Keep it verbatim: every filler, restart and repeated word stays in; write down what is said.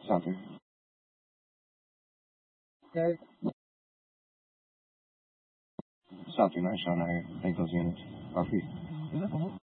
Something. Okay. Something nice on there. I think those units are free.